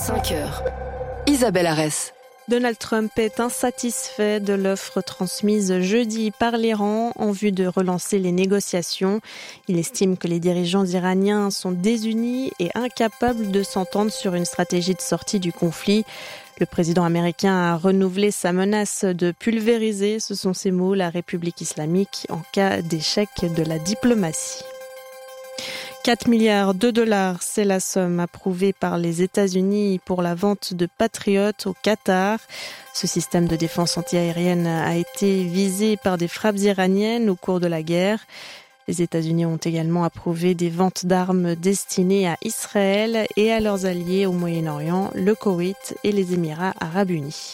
5 heures. Isabelle Arès. Donald Trump est insatisfait de l'offre transmise jeudi par l'Iran en vue de relancer les négociations. Il estime que les dirigeants iraniens sont désunis et incapables de s'entendre sur une stratégie de sortie du conflit. Le président américain a renouvelé sa menace de pulvériser, ce sont ses mots, la République islamique en cas d'échec de la diplomatie. 4 milliards de dollars, c'est la somme approuvée par les États-Unis pour la vente de Patriot au Qatar. Ce système de défense antiaérienne a été visé par des frappes iraniennes au cours de la guerre. Les États-Unis ont également approuvé des ventes d'armes destinées à Israël et à leurs alliés au Moyen-Orient, le Koweït et les Émirats arabes unis.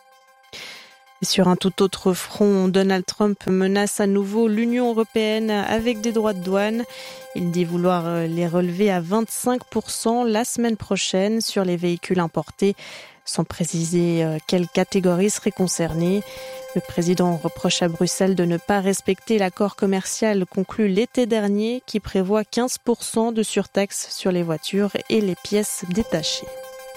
Et sur un tout autre front, Donald Trump menace à nouveau l'Union européenne avec des droits de douane. Il dit vouloir les relever à 25% la semaine prochaine sur les véhicules importés, sans préciser quelle catégorie serait concernée. Le président reproche à Bruxelles de ne pas respecter l'accord commercial conclu l'été dernier qui prévoit 15% de surtaxe sur les voitures et les pièces détachées.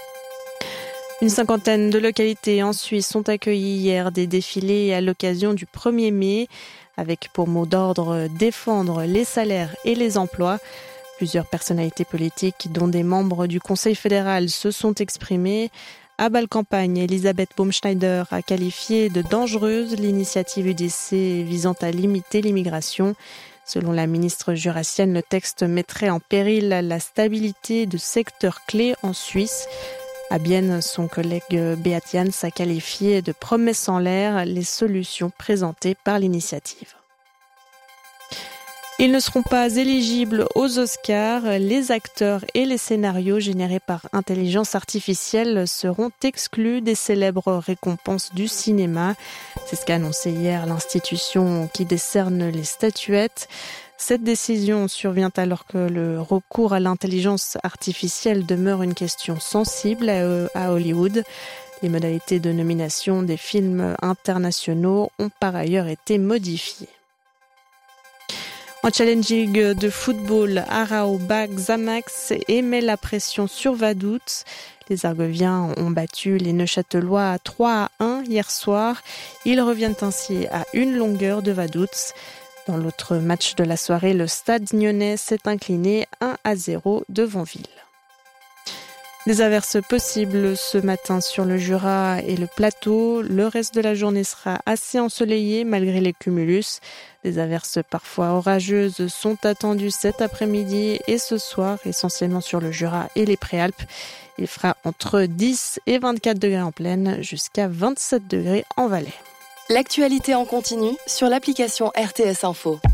Une cinquantaine de localités en Suisse ont accueilli hier des défilés à l'occasion du 1er mai, avec pour mot d'ordre « défendre les salaires et les emplois ». Plusieurs personnalités politiques, dont des membres du Conseil fédéral, se sont exprimées. À Bâle-Campagne, Elisabeth Baumschneider a qualifié de dangereuse l'initiative UDC visant à limiter l'immigration. Selon la ministre jurassienne, le texte mettrait en péril la stabilité de secteurs clés en Suisse. À Bienne, son collègue Beat Jans a qualifié de promesses en l'air les solutions présentées par l'initiative. Ils ne seront pas éligibles aux Oscars. Les acteurs et les scénarios générés par intelligence artificielle seront exclus des célèbres récompenses du cinéma. C'est ce qu'a annoncé hier l'institution qui décerne les statuettes. Cette décision survient alors que le recours à l'intelligence artificielle demeure une question sensible à Hollywood. Les modalités de nomination des films internationaux ont par ailleurs été modifiées. En Challenge League de football, Aarau bat Xamax et met la pression sur Vaduz. Les Argoviens ont battu les Neuchâtelois 3-1 hier soir. Ils reviennent ainsi à une longueur de Vaduz. Dans l'autre match de la soirée, le Stade Nyonnais s'est incliné 1-0 devant Ville. Des averses possibles ce matin sur le Jura et le plateau. Le reste de la journée sera assez ensoleillé malgré les cumulus. Des averses parfois orageuses sont attendues cet après-midi et ce soir, essentiellement sur le Jura et les Préalpes. Il fera entre 10 et 24 degrés en plaine, jusqu'à 27 degrés en Valais. L'actualité en continu sur l'application RTS Info.